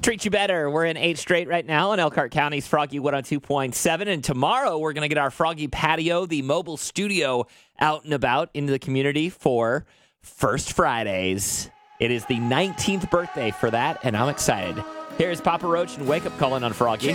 Treat you better. We're in 8 straight right now in Elkhart County's Froggy 102.7. And tomorrow we're going to get our Froggy Patio, the mobile studio, out and about into the community for First Fridays. It is the 19th birthday for that, and I'm excited. Here's Papa Roach and Wake Up Calling on Froggy.